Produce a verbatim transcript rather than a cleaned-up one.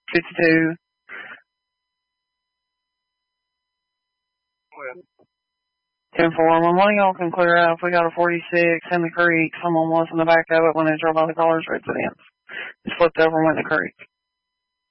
fifty-two. ten four. When one of y'all can clear out, if we got a forty-six in the creek, someone was in the back of it when they drove by the caller's residence. It flipped over and went in the creek.